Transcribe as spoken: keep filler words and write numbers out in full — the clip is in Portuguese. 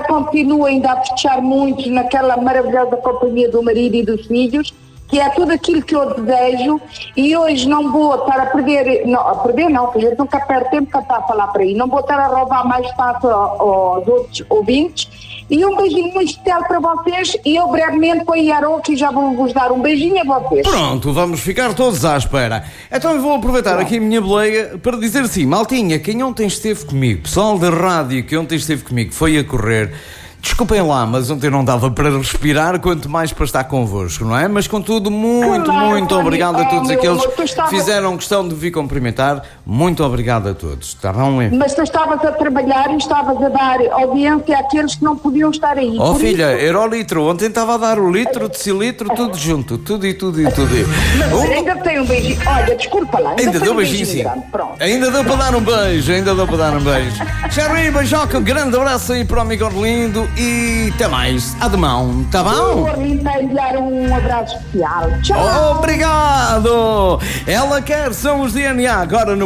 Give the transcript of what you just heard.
continuo ainda a fechar muito naquela maravilhosa companhia do marido e dos filhos, que é tudo aquilo que eu desejo, e hoje não vou estar a perder, não, a perder não, porque a gente nunca perde tempo para estar a falar para aí, não vou estar a roubar mais espaço aos outros ouvintes, e um beijinho muito especial para vocês, e eu brevemente com a Iaroque já vou vos dar um beijinho a vocês. Pronto, vamos ficar todos à espera. Então eu vou aproveitar Pronto. aqui a minha boleia para dizer assim, maltinha, quem ontem esteve comigo, pessoal da rádio que ontem esteve comigo, foi a correr, desculpem lá, mas ontem não dava para respirar, quanto mais para estar convosco, não é? Mas contudo, muito, claro, muito Tony, obrigado a todos oh, aqueles amor, estava... que fizeram questão de vir cumprimentar. Muito obrigado a todos, está bem? Mas tu estavas a trabalhar e estavas a dar audiência àqueles que não podiam estar aí. Oh filha, isso... era o litro, ontem estava a dar o litro, decilitro, tudo junto, tudo e tudo e tudo. Mas oh. ainda tem um beijinho, olha, desculpa lá. Ainda, ainda deu um beijinho, sim. Ainda deu para dar um beijo, ainda deu para dar um beijo. Cherry, beijoca, grande abraço aí para o amigo Orlindo e até mais, a de mão, tá bom? O Orlindo vai enviar um abraço especial. Tchau! Obrigado! Ela quer, são os D N A agora no